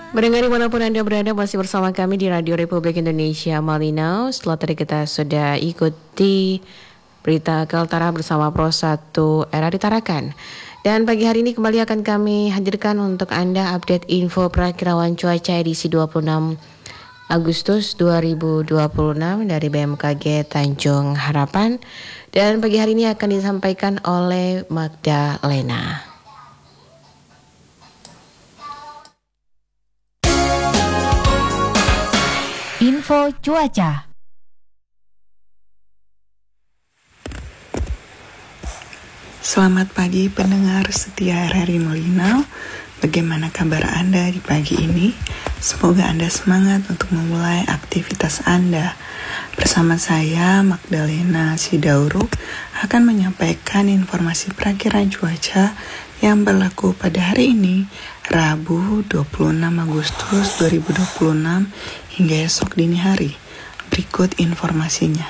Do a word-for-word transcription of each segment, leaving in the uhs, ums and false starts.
Mendengar dimanapun Anda berada, masih bersama kami di Radio Republik Indonesia Malinau. Setelah tadi kita sudah ikuti berita Kaltara bersama Pro satu Era Ditarakan. Dan pagi hari ini kembali akan kami hadirkan untuk Anda update info perakiraan cuaca edisi dua puluh enam Agustus dua ribu dua puluh enam dari B M K G Tanjung Harapan. Dan pagi hari ini akan disampaikan oleh Magdalena. Info cuaca. Selamat pagi pendengar setia R R I Malinau. Bagaimana kabar Anda di pagi ini? Semoga Anda semangat untuk memulai aktivitas Anda. Bersama saya Magdalena Sidauruk akan menyampaikan informasi perakiraan cuaca yang berlaku pada hari ini, Rabu dua puluh enam Agustus dua ribu dua puluh enam hingga esok dini hari. Berikut informasinya.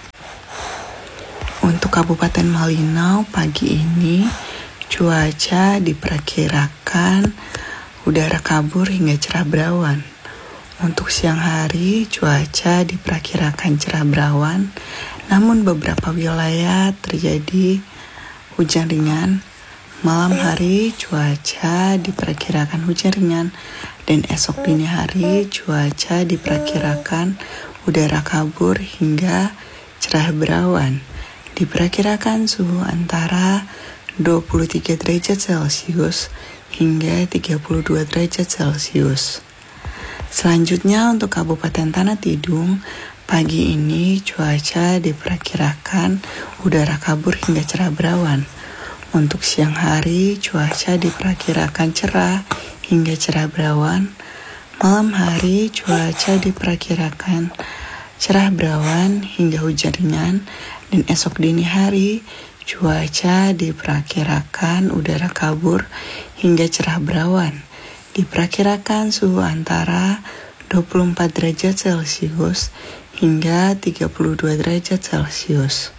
Untuk Kabupaten Malinau pagi ini, cuaca diperkirakan udara kabur hingga cerah berawan. Untuk siang hari, cuaca diperkirakan cerah berawan, namun beberapa wilayah terjadi hujan ringan. Malam hari, cuaca diperkirakan hujan ringan, dan esok dini hari, cuaca diperkirakan udara kabur hingga cerah berawan. Diperkirakan suhu antara dua puluh tiga derajat Celcius hingga tiga puluh dua derajat Celcius. Selanjutnya untuk Kabupaten Tanah Tidung, pagi ini cuaca diperkirakan udara kabur hingga cerah berawan. Untuk siang hari, cuaca diperkirakan cerah hingga cerah berawan. Malam hari, cuaca diperkirakan cerah berawan hingga hujan ringan. Dan esok dini hari, cuaca diperkirakan udara kabur hingga cerah berawan. Diperkirakan suhu antara dua puluh empat derajat Celcius hingga tiga puluh dua derajat Celcius.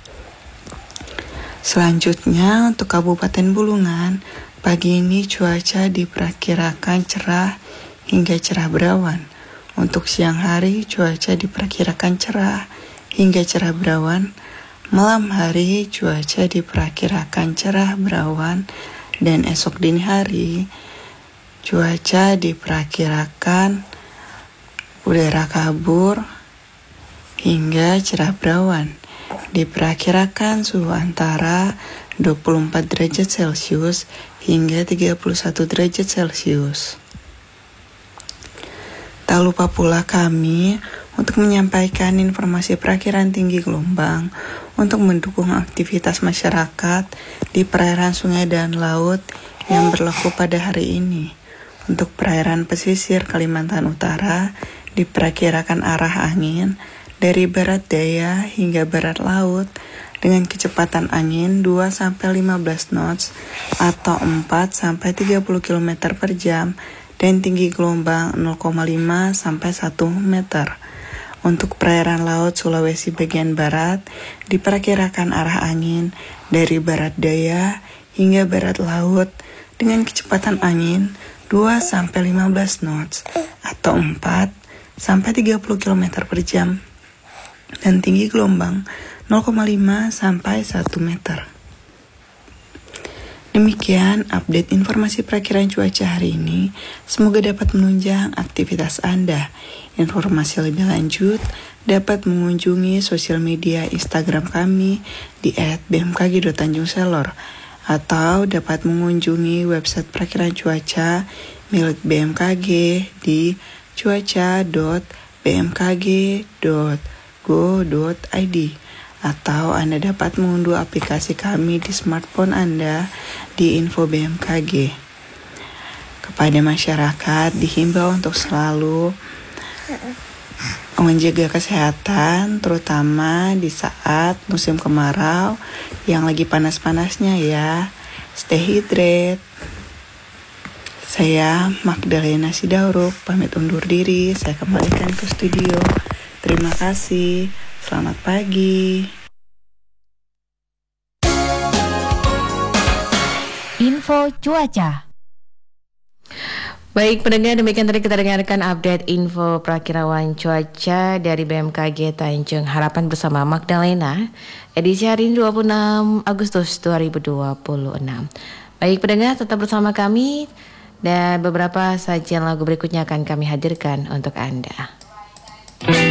Selanjutnya untuk Kabupaten Bulungan, pagi ini cuaca diperkirakan cerah hingga cerah berawan. Untuk siang hari, cuaca diperkirakan cerah hingga cerah berawan. Malam hari, cuaca diperkirakan cerah berawan, dan esok dini hari, cuaca diperkirakan udara kabur hingga cerah berawan. Diperkirakan suhu antara dua puluh empat derajat Celcius hingga tiga puluh satu derajat Celcius. Tak lupa pula kami untuk menyampaikan informasi perakiraan tinggi gelombang untuk mendukung aktivitas masyarakat di perairan sungai dan laut yang berlaku pada hari ini. Untuk perairan pesisir Kalimantan Utara, diperkirakan arah angin dari barat daya hingga barat laut dengan kecepatan angin dua sampai lima belas knots atau empat sampai tiga puluh kilometer per jam dan tinggi gelombang nol koma lima sampai satu meter. Untuk perairan laut Sulawesi bagian barat, diperkirakan arah angin dari barat daya hingga barat laut dengan kecepatan angin dua sampai lima belas knots atau empat sampai tiga puluh kilometer per jam dan tinggi gelombang nol koma lima sampai satu meter. Demikian update informasi perakiraan cuaca hari ini. Semoga dapat menunjang aktivitas Anda. Informasi lebih lanjut dapat mengunjungi sosial media Instagram kami di et b m k g dot tanjung selor atau dapat mengunjungi website perakiraan cuaca milik B M K G di cuaca dot b m k g dot go dot i d atau Anda dapat mengunduh aplikasi kami di smartphone Anda di Info B M K G. Kepada masyarakat dihimbau untuk selalu menjaga kesehatan, terutama di saat musim kemarau yang lagi panas-panasnya ya. Stay hydrate. Saya Magdalena Sidauruk, pamit undur diri. Saya kembalikan ke studio. Terima kasih. Selamat pagi. Info cuaca. Baik pendengar, demikian tadi kita dengarkan update info perakiraan cuaca dari B M K G Tanjung Harapan bersama Magdalena, edisi hari ini dua puluh enam Agustus dua ribu dua puluh enam. Baik pendengar, tetap bersama kami dan beberapa sajian lagu berikutnya akan kami hadirkan untuk Anda.